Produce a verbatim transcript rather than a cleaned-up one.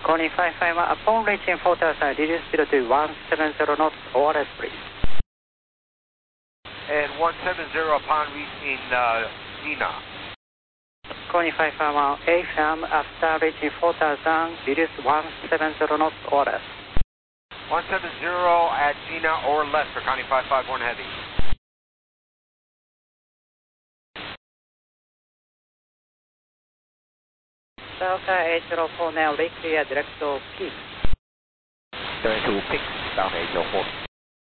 Connie five five one, upon reaching Fort outside, reduce speed to one seventy knots, O R S please. And one seventy upon reaching uh, Gina. Connie five five one, A F M, after reaching four thousand, reduce one seventy knots, O R S. one seventy at Gina or less for Connie five five one Heavy. Delta eight zero four now, reclear direct to peak. Going to peak, Delta eight zero four.